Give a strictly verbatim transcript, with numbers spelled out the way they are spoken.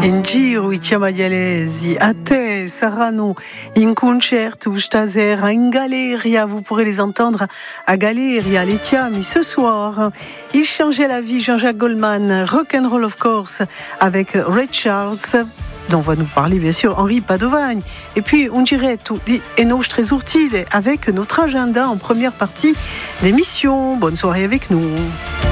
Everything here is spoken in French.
In giro i chiamaialesi, a te saranno in concerto stasera in Galeria. Vous pourrez les entendre à Galeria, les Chiami, ce soir. Il changeait la vie, Jean-Jacques Goldman, Rock'n'Roll of course, avec Ray Charles, dont va nous parler bien sûr Henri Padovagne. Et puis un giretto di Nostre Esortide avec notre agenda en première partie d'émission. Bonne soirée avec nous.